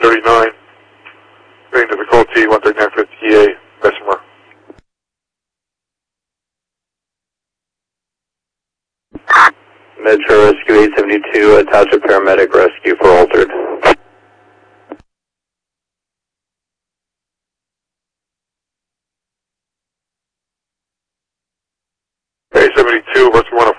39. Bearing difficulty 13950 EA, Bessemer. Metro Rescue 872, attach a paramedic rescue for altered. A72, Rescue 1